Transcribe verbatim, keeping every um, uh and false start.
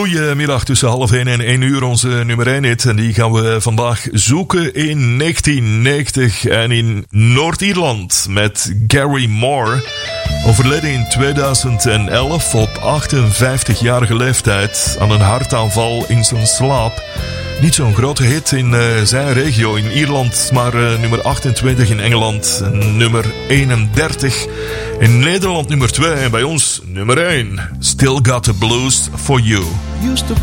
Goedemiddag, tussen half één en één uur onze nummer één hit. En die gaan we vandaag zoeken in negentien negentig en in Noord-Ierland met Gary Moore. Overleden in tweeduizend elf op achtenvijftigjarige leeftijd aan een hartaanval in zijn slaap. Niet zo'n grote hit in uh, zijn regio in Ierland, maar uh, nummer achtentwintig in Engeland, nummer eenendertig in Nederland nummer twee en bij ons nummer één. Still Got the Blues for You. Used to